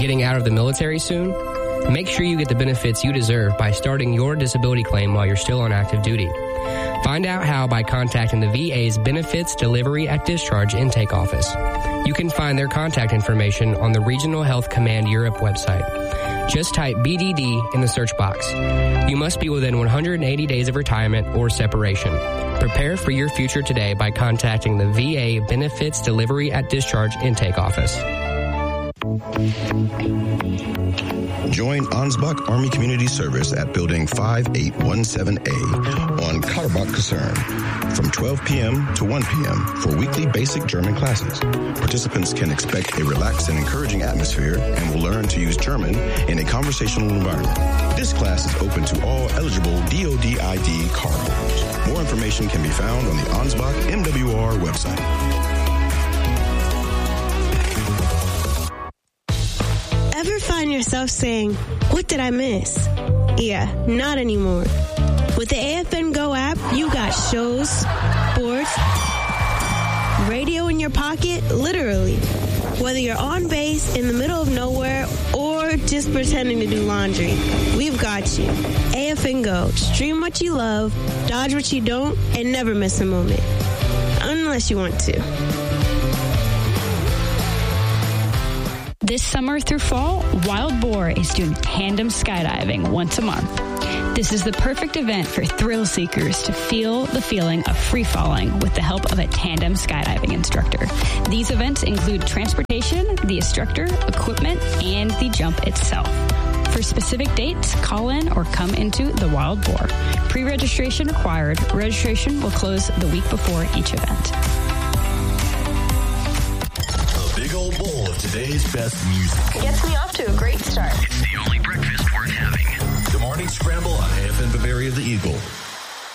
Getting out of the military soon? Make sure you get the benefits you deserve by starting your disability claim while you're still on active duty. Find out how by contacting the VA's Benefits Delivery at Discharge intake office. You can find their contact information on the Regional Health Command Europe website. Just type BDD in the search box. You must be within 180 days of retirement or separation. Prepare for your future today by contacting the VA Benefits Delivery at Discharge intake office. Join Ansbach Army Community Service at Building 5817A on Katterbach Kaserne from 12 p.m. to 1 p.m. for weekly basic German classes. Participants can expect a relaxed and encouraging atmosphere and will learn to use German in a conversational environment. This class is open to all eligible DoD ID cardholders. More information can be found on the Ansbach MWR website. Ever find yourself saying, what did I miss? Yeah, not anymore. With the AFN Go app, you got shows, sports, radio in your pocket, literally. Whether you're on base, in the middle of nowhere, or just pretending to do laundry, we've got you. AFN Go. Stream what you love, dodge what you don't, and never miss a moment. Unless you want to. This summer through fall, Wild Boar is doing tandem skydiving once a month. This is the perfect event for thrill seekers to feel the feeling of free falling with the help of a tandem skydiving instructor. These events include transportation, the instructor, equipment, and the jump itself. For specific dates, call in or come into the Wild Boar. Pre-registration required. Registration will close the week before each event. Big old bowl of today's best music. Gets me off to a great start. It's the only breakfast worth having. The Morning Scramble on AFN Bavaria The Eagle.